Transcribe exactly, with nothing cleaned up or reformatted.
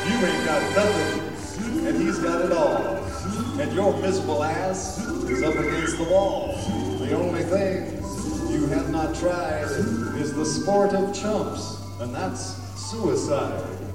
You ain't got nothing, and he's got it all. And your miserable ass is up against the wall. The only thing you have not tried is the sport of chumps, and that's suicide.